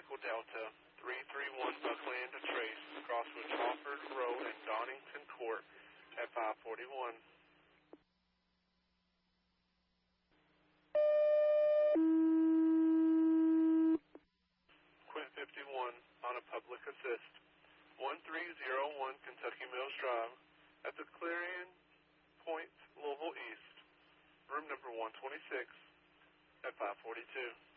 Echo Delta 331 Buckland to Trace, crossing Crawford Road and Donington Court at 541. Quint 51 on a public assist. 1301 Kentucky Mills Drive at the Clarion Point, Louisville East, room number 126 at 542.